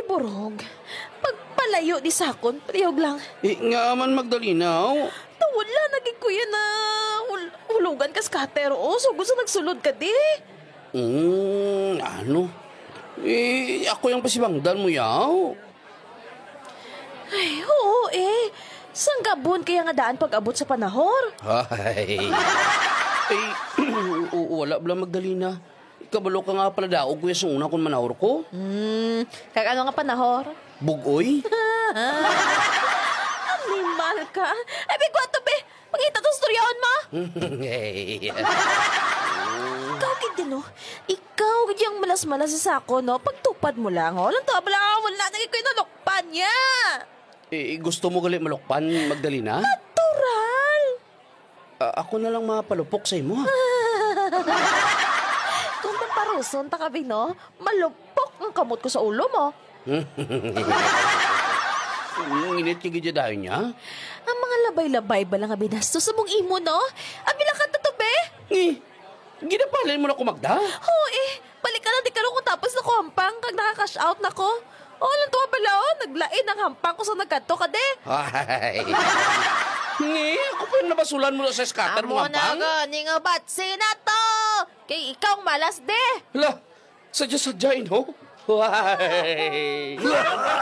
Burog. Pagpalayo di sakon, palihog lang. Nga man Magdalena, Wala, naging kuya na hulugan ka scatter. So gusto nagsulod ka di. Ano? Ako yung pasibangdan mo yaw. Ay, oo Sang gabon kaya nga daan pag-abot sa panahor? Ay. Wala bala Magdalena. Kabalo ka nga pala daog kuya sa una kung manahor ko. Kaya ano nga panahor? Bugoy? Animal ka. Ay, bigwato be. Pagkita to storyaon mo. Ikaw gid no. Ikaw gid yung malas-malas sa sako no. Pagtupad mo lang ho. Lang to abala wala naging ko inalokpan niya. Gusto mo gali malukpan Magdalena? Natural. Ako na lang mapalupok sa imo. Kung maparuson ta kabi no, malupok ang kamot ko sa ulo mo. Init yung gidya dahil niya? Ang mga labay-labay ba lang abinasto sa mong imo no? Abila ka tatabi. Ginapalin mo na kumagda? Oo balik ka lang di ka rin kung tapos na ko hampang kag nakaka-cash out na ko. Lang to bala naglain ang hampang ko sa nagkanto ka de. Ay. Ako pa yung nabasulan mo sa scatter mo Amo na hampang? gani nga batsi na to. Kay ikaw malas de. Hala, sadya-sadyain ho? Why?